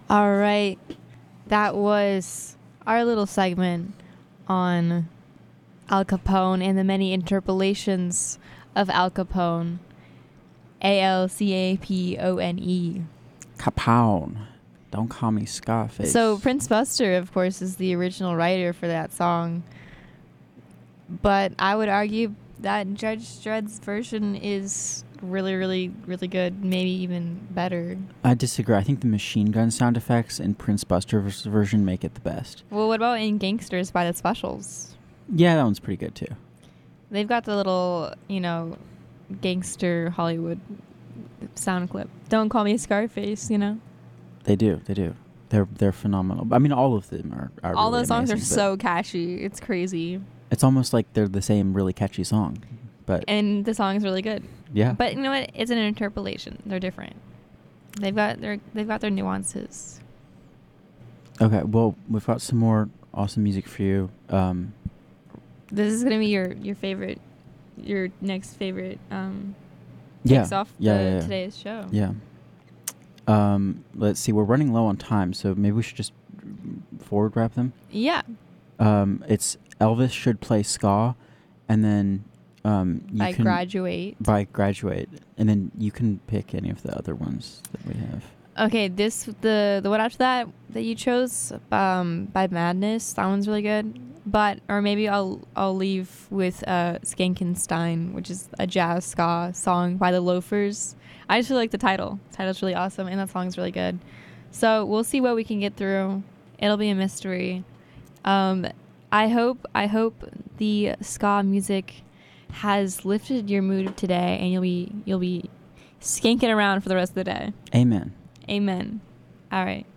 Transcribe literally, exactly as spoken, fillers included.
All right. That was our little segment on Al Capone and the many interpolations of Al Capone. A L C A P O N E. Capone. Don't call me Scarface. So Prince Buster, of course, is the original writer for that song. But I would argue that Judge Dredd's version is really, really, really good. Maybe even better. I disagree. I think the machine gun sound effects in Prince Buster's version make it the best. Well, what about in Gangsters by the Specials? Yeah, that one's pretty good too. They've got the little, you know, gangster Hollywood sound clip. Don't call me Scarface, you know? They do. They do. They're they're phenomenal. I mean, all of them are. are all really those songs amazing, are so catchy. It's crazy. It's almost like they're the same really catchy song, but and the song is really good. Yeah. But you know what? It's an interpolation. They're different. They've got their they've got their nuances. Okay. Well, we've got some more awesome music for you. Um, this is gonna be your your favorite, your next favorite. Um, yeah. Takes off yeah, the, yeah, yeah. today's show. Yeah. Um, let's see. We're running low on time, so maybe we should just forward wrap them. Yeah. Um, it's Elvis Should Play Ska, and then um, you by can Graduate. By Graduate, and then you can pick any of the other ones that we have. Okay, this the the one after that that you chose, um, by Madness. That one's really good. But or maybe I'll I'll leave with uh Skankenstein, which is a jazz ska song by the Loafers. I just really like the title. The title's really awesome, and that song's really good. So we'll see what we can get through. It'll be a mystery. Um, I hope I hope the ska music has lifted your mood today, and you'll be you'll be skanking around for the rest of the day. Amen. Amen. All right.